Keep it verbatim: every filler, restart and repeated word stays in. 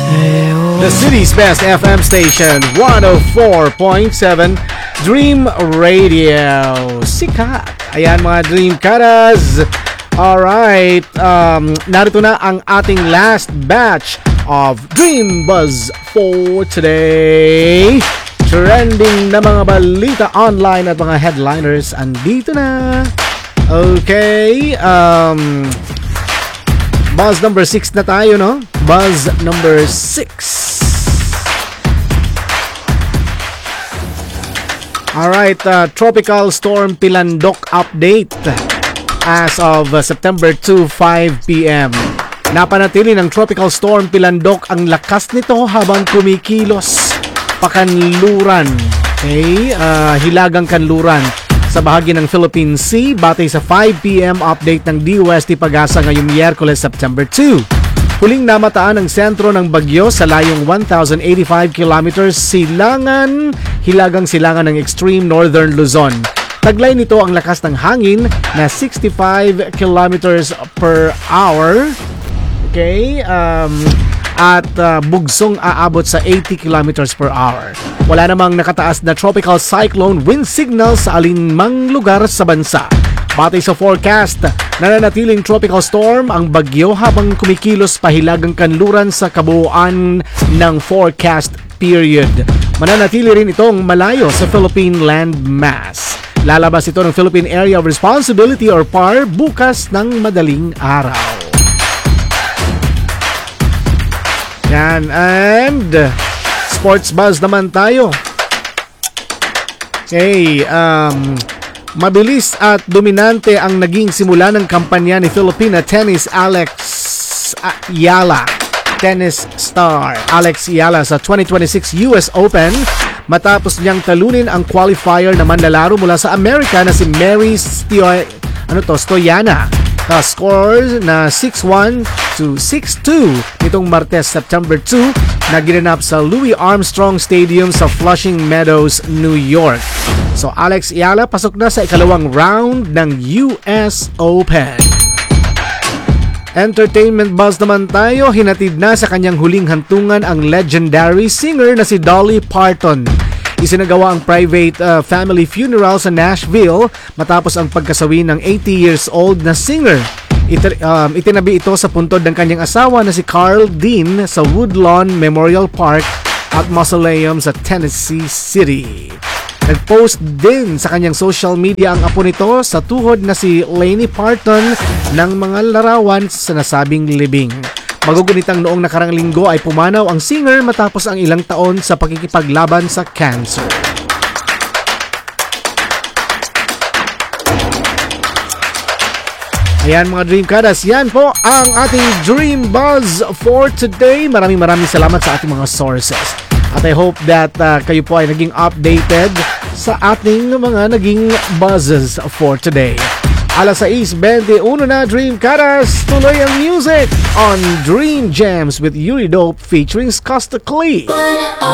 The city's best F M station, one oh four point seven Dream Radio. Sikat. Ayan mga Dream Karas. Alright, um, narito na ang ating last batch of Dream Buzz for today. Trending na mga balita online at mga headliners andito na. Okay, um, Buzz number six na tayo, no? Buzz number six. Alright, uh, Tropical Storm Pilandok update as of uh, September second, five p.m. Napanatili ng Tropical Storm Pilandok ang lakas nito habang kumikilos pakanluran. Okay, uh, hilagang kanluran sa bahagi ng Philippine Sea batay sa five p.m. update ng D O S T Pag-asa ngayong Miyerkules, September second. Huling namataan ang sentro ng bagyo sa layong one thousand eighty-five kilometers silangan, hilagang silangan ng extreme northern Luzon. Taglay nito ang lakas ng hangin na sixty-five kilometers per hour. Okay, um, at uh, bugsong aabot sa eighty kilometers per hour. Wala namang nakataas na tropical cyclone wind signal sa alinmang lugar sa bansa. Batay sa forecast, nananatiling tropical storm ang bagyo habang kumikilos pahilagang kanluran sa kabuuan ng forecast period. Mananatili rin itong malayo sa Philippine landmass. Lalabas ito ng Philippine Area of Responsibility or P A R bukas ng madaling araw. Yan, and sports buzz naman tayo. Okay, um, mabilis at dominante ang naging simula ng kampanya ni Filipina tennis Alex Yala, tennis star Alex Yala sa twenty twenty-six U S Open matapos niyang talunin ang qualifier na manlalaro mula sa Amerika na si Mary Stio, ano to, Stoyana. Uh, scores na six one to six two nitong Martes, September second na ginanap sa Louis Armstrong Stadium sa Flushing Meadows, New York. So Alex Yala pasok na sa ikalawang round ng U S Open. Entertainment buzz naman tayo, hinatid na sa kanyang huling hantungan ang legendary singer na si Dolly Parton. Isinagawa ang private uh, family funeral sa Nashville matapos ang pagkasawi ng eighty years old na singer. Ito, um, itinabi ito sa puntod ng kanyang asawa na si Carl Dean sa Woodlawn Memorial Park at Mausoleum sa Tennessee City. Nag-post din sa kanyang social media ang apo nito sa tuhod na si Lainey Parton ng mga larawan sa nasabing libing. Magugunitang noong nakarang linggo ay pumanaw ang singer matapos ang ilang taon sa pakikipaglaban sa cancer. Ayan mga Dream Kadas, yan po ang ating Dream Buzz for today. Maraming maraming salamat sa ating mga sources. At I hope that uh, kayo po ay naging updated sa ating mga naging buzzes for today. alas sais twenty-one na Dream Karas. Tuloy ang music on Dream Gems with Yuri Dope featuring Costa Clee.